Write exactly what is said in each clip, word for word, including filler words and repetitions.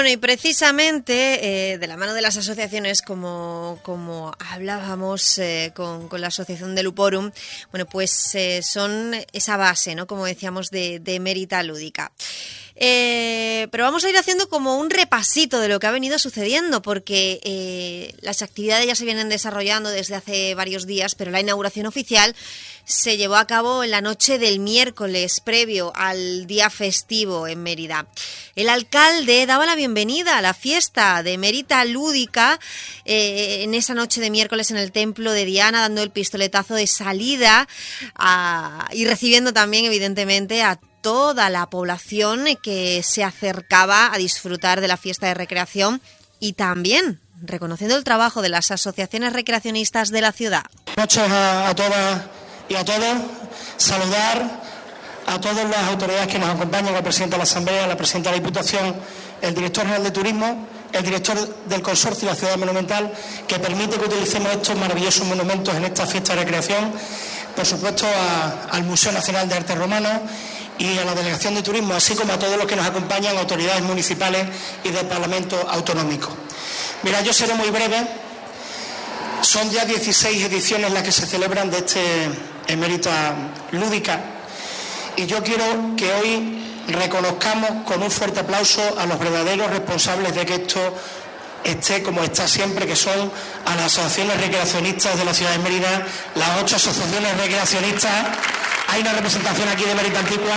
Bueno, y precisamente eh, de la mano de las asociaciones, como, como hablábamos eh, con, con la asociación de Luporum, bueno, pues eh, son esa base, ¿no? Como decíamos, de, de Emerita Lúdica. Eh, pero vamos a ir haciendo como un repasito de lo que ha venido sucediendo, porque eh, las actividades ya se vienen desarrollando desde hace varios días, pero la inauguración oficial se llevó a cabo en la noche del miércoles previo al día festivo en Mérida. El alcalde daba la bienvenida a la fiesta de Emerita Lúdica eh, en esa noche de miércoles en el templo de Diana, dando el pistoletazo de salida a, y recibiendo también, evidentemente, a toda la población que se acercaba a disfrutar de la fiesta de recreación y también reconociendo el trabajo de las asociaciones recreacionistas de la ciudad. Buenas noches a, a todas y a todos. Saludar a todas las autoridades que nos acompañan, al presidente de la Asamblea, la presidenta de la Diputación, el director general de Turismo, el director del Consorcio de la Ciudad Monumental, que permite que utilicemos estos maravillosos monumentos en esta fiesta de recreación. Por supuesto, a, al Museo Nacional de Arte Romano y a la Delegación de Turismo, así como a todos los que nos acompañan, autoridades municipales y del Parlamento Autonómico. Mira, yo seré muy breve. Son ya dieciséis ediciones las que se celebran de este Emerita Lúdica y yo quiero que hoy reconozcamos con un fuerte aplauso a los verdaderos responsables de que esto esté como está siempre, que son a las asociaciones recreacionistas de la ciudad de Mérida, las ocho asociaciones recreacionistas. Hay una representación aquí de Mérida Antigua.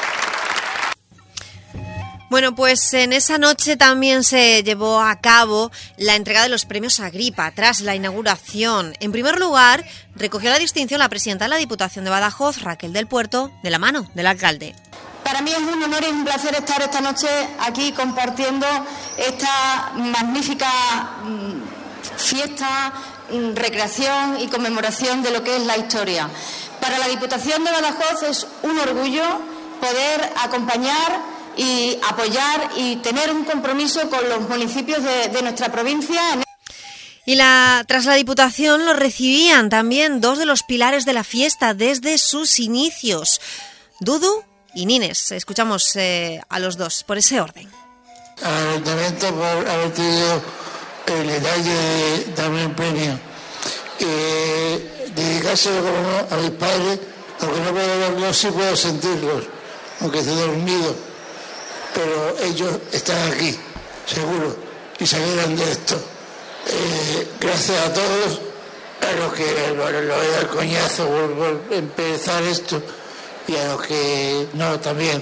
Bueno, pues en esa noche también se llevó a cabo la entrega de los premios Agripa tras la inauguración. En primer lugar, recogió la distinción la presidenta de la Diputación de Badajoz, Raquel del Puerto, de la mano del alcalde. Para mí es un honor y un placer estar esta noche aquí compartiendo esta magnífica fiesta, recreación y conmemoración de lo que es la historia. Para la Diputación de Badajoz es un orgullo poder acompañar y apoyar y tener un compromiso con los municipios de, de nuestra provincia. Y la, tras la Diputación lo recibían también dos de los pilares de la fiesta desde sus inicios, Dudu y Nines. Escuchamos eh, a los dos por ese orden. Al Ayuntamiento por haber tenido el detalle de darme el premio. Eh, dedicárselo como no a mis padres, aunque no puedo verlos, sí puedo sentirlos, aunque esté dormido. Pero ellos están aquí, seguro, y se alegran de esto. Eh, gracias a todos, a los que bueno, lo voy a dar coñazo por, por empezar esto, y a los que no también.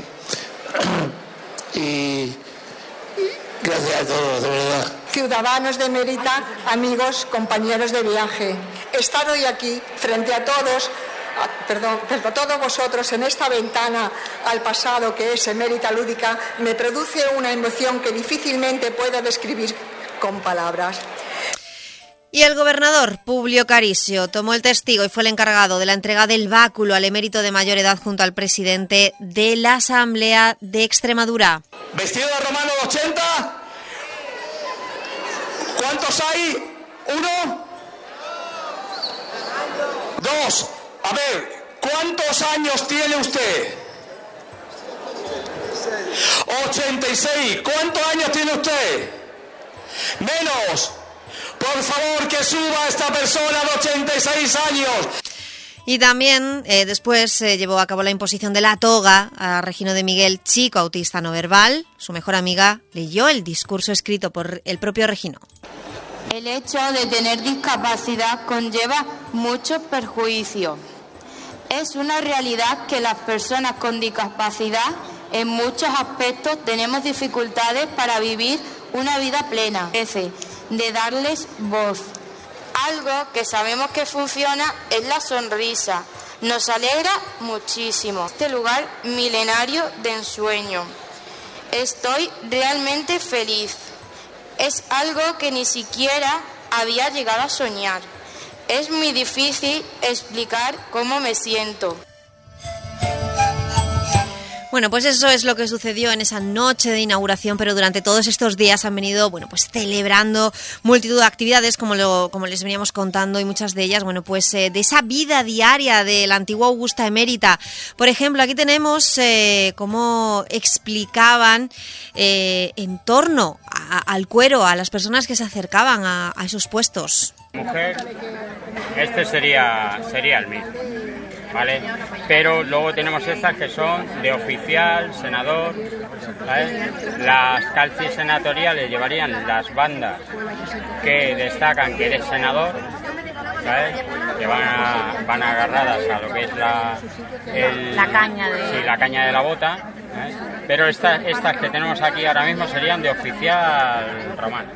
Y gracias a todos, de verdad. Ciudadanos de Mérida, amigos, compañeros de viaje, estar hoy aquí frente a todos, a, perdón, frente a todos vosotros en esta ventana al pasado que es Emerita Lúdica, me produce una emoción que difícilmente puedo describir con palabras. Y el gobernador Publio Caricio tomó el testigo y fue el encargado de la entrega del báculo al emérito de mayor edad junto al presidente de la Asamblea de Extremadura. ¿Vestido de romano de ochenta? ¿Cuántos hay? ¿Uno? Dos. A ver, ¿cuántos años tiene usted? ochenta y seis. ¿Cuántos años tiene usted? Menos. Por favor, que suba esta persona de ochenta y seis años. Y también eh, después se eh, llevó a cabo la imposición de la toga a Regino de Miguel, chico autista no verbal. Su mejor amiga leyó el discurso escrito por el propio Regino. El hecho de tener discapacidad conlleva muchos perjuicios. Es una realidad que las personas con discapacidad en muchos aspectos tenemos dificultades para vivir una vida plena. De darles voz. Algo que sabemos que funciona es la sonrisa. Nos alegra muchísimo. Este lugar milenario de ensueño. Estoy realmente feliz. Es algo que ni siquiera había llegado a soñar. Es muy difícil explicar cómo me siento. Bueno, pues eso es lo que sucedió en esa noche de inauguración, pero durante todos estos días han venido, bueno, pues celebrando multitud de actividades, como lo, como les veníamos contando, y muchas de ellas, bueno, pues eh, de esa vida diaria de la antigua Augusta Emérita. Por ejemplo, aquí tenemos eh, cómo explicaban eh, en torno a, al cuero, a las personas que se acercaban a, a esos puestos. Mujer, este sería, sería el mismo. ¿Vale? Pero luego tenemos estas que son de oficial, senador, ¿vale? Las calcis senatoriales llevarían las bandas que destacan que eres senador, ¿vale? Que van, a, van agarradas a lo que es la, el, la caña de... Sí, la caña de la bota, ¿vale? Pero estas, estas que tenemos aquí ahora mismo serían de oficial romano.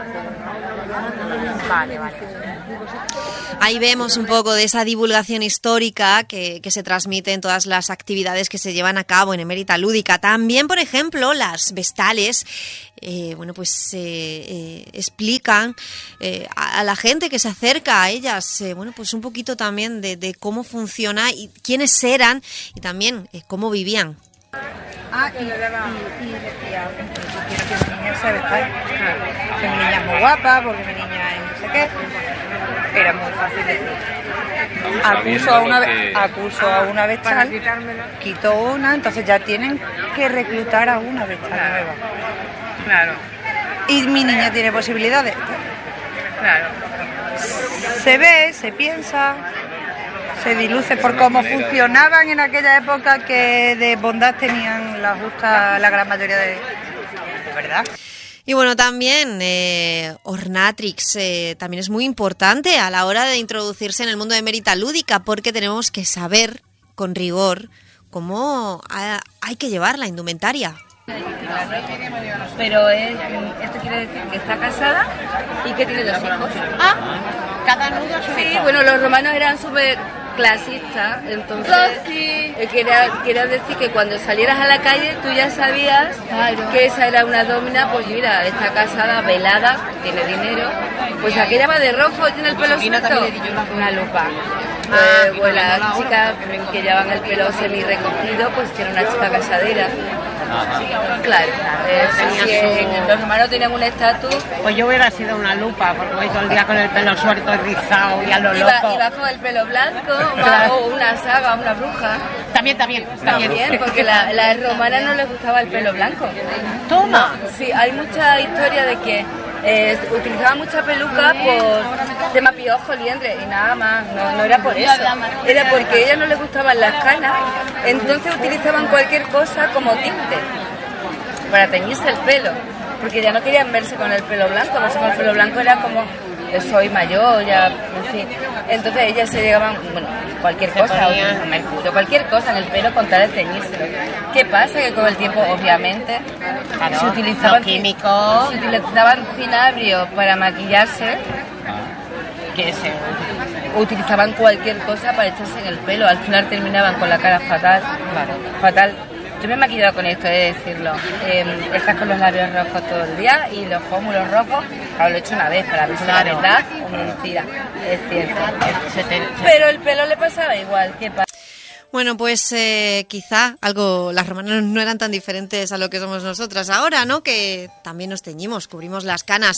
Vale, vale. Ahí vemos un poco de esa divulgación histórica que, que se transmite en todas las actividades que se llevan a cabo en Emérita Lúdica. También, por ejemplo, las vestales, eh, bueno, pues eh, eh, explican eh, a, a la gente que se acerca a ellas, eh, bueno, pues un poquito también de, de cómo funciona y quiénes eran y también eh, cómo vivían. Ah, y, y, y decía, quiero que mi niña se vestal, que mi niña es muy guapa, porque mi niña es no sé qué. Era muy fácil decir. Acuso a una, que... acuso a una vestal, quito una, entonces ya tienen que reclutar a una vestal claro. nueva. Claro. Y mi niña tiene posibilidades. Claro. Se ve, se piensa, se diluce por cómo funcionaban en aquella época, que de bondad tenían la justa la gran mayoría de... ¿Verdad? Y bueno, también eh, Ornatrix eh, también es muy importante a la hora de introducirse en el mundo de Emérita Lúdica, porque tenemos que saber con rigor cómo ha, hay que llevar la indumentaria. Pero es, esto quiere decir que está casada y que tiene dos hijos. Ah, cada nudo su Sí, bueno, los romanos eran súper clasistas, entonces eh, quería, quería decir que cuando salieras a la calle tú ya sabías claro. que esa era una domina, pues mira, está casada, velada, tiene dinero, pues aquella va de rojo y tiene el pelo suelto, una lupa. Eh, pues las chicas que llevan el pelo semi recogido, pues tiene una chica casadera. Claro, eh, si en, los romanos tenían un estatus. Pues yo hubiera sido una lupa, porque voy todo el día con el pelo suelto y rizado y a lo iba, loco. Iba con el pelo blanco, claro. O una saga, una bruja. También, también, también. También, porque a la, la romanas no les gustaba el pelo blanco. Toma. Sí, hay mucha historia de que eh, utilizaban mucha peluca por tema piojo, liendre y nada más. No, no era por eso. Era porque a ellas no les gustaban las canas, entonces utilizaban cualquier cosa como tinte para teñirse el pelo, porque ya no querían verse con el pelo blanco, verse con el pelo blanco era como soy mayor, ya, en fin. Entonces ellas se llegaban, bueno, cualquier se cosa, o mercurio, cualquier cosa en el pelo con tal de teñírselo. ¿Qué pasa? Que con el tiempo, obviamente, claro, se utilizaban químicos, se utilizaban cinabrio para maquillarse, que se utilizaban cualquier cosa para echarse en el pelo. Al final terminaban con la cara fatal, claro. fatal. Yo me he maquillado con esto, he de decirlo. Eh, estás con los labios rojos todo el día y los pómulos rojos, claro, lo he hecho una vez para ver si claro. la verdad o mentira. Es cierto. Se te, se... Pero el pelo le pasaba igual. ¿Qué pasa? Bueno, pues eh, quizá algo, las romanas no eran tan diferentes a lo que somos nosotras ahora, ¿no? Que también nos teñimos, cubrimos las canas.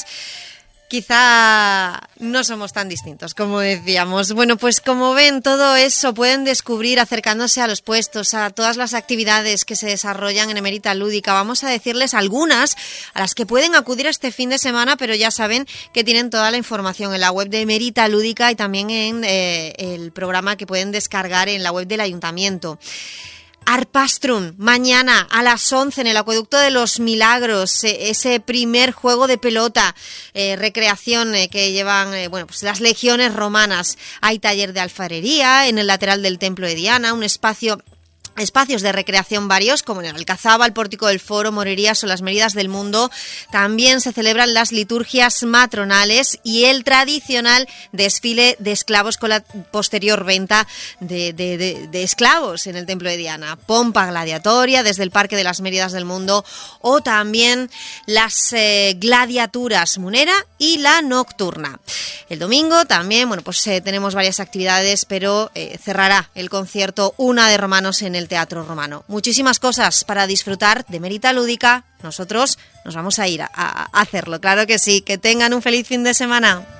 Quizá no somos tan distintos, como decíamos. Bueno, pues como ven, todo eso pueden descubrir acercándose a los puestos, a todas las actividades que se desarrollan en Emérita Lúdica. Vamos a decirles algunas a las que pueden acudir este fin de semana, pero ya saben que tienen toda la información en la web de Emérita Lúdica y también en eh, el programa que pueden descargar en la web del Ayuntamiento. Arpastrum, mañana a las once en el Acueducto de los Milagros, ese primer juego de pelota, eh, recreación eh, que llevan eh, bueno, pues las legiones romanas. Hay taller de alfarería en el lateral del Templo de Diana, un espacio... Espacios de recreación varios, como en el Alcazaba, el Pórtico del Foro, Morerías o las Méridas del Mundo. También se celebran las liturgias matronales y el tradicional desfile de esclavos con la posterior venta de, de, de, de esclavos en el Templo de Diana. Pompa gladiatoria desde el Parque de las Méridas del Mundo o también las eh, gladiaturas Munera y la nocturna. El domingo también, bueno, pues eh, tenemos varias actividades, pero eh, cerrará el concierto Una de Romanos en el del Teatro Romano. Muchísimas cosas para disfrutar de Mérita Lúdica. Nosotros nos vamos a ir a, a hacerlo, claro que sí. Que tengan un feliz fin de semana.